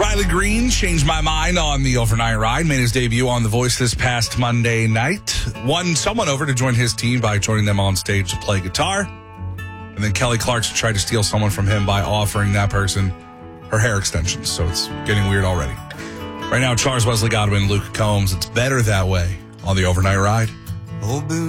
Riley Green changed my mind on the overnight ride, made his debut on The Voice this past Monday night, won someone over to join his team by joining them on stage to play guitar. And then Kelly Clarkson tried to steal someone from him by offering that person her hair extensions. So it's getting weird already. Right now, Charles Wesley Godwin, Luke Combs. It's better that way on the overnight ride.